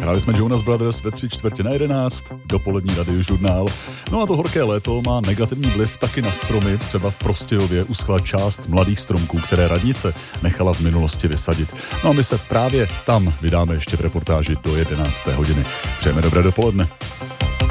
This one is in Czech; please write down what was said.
Hráli jsme Jonas Brothers ve 10:45, dopolední radiožurnál. No a to horké léto má negativní vliv taky na stromy. Třeba v Prostějově uschla část mladých stromků, které radnice nechala v minulosti vysadit. No a my se právě tam vydáme ještě v reportáži do 11. hodiny. Přejeme dobré dopoledne.